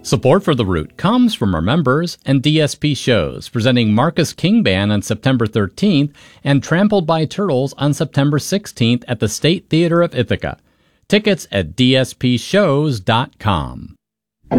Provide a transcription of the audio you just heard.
Support for The Root comes from our members and DSP shows, presenting Marcus King Band on September 13th and Trampled by Turtles on September 16th at the State Theater of Ithaca. Tickets at dspshows.com.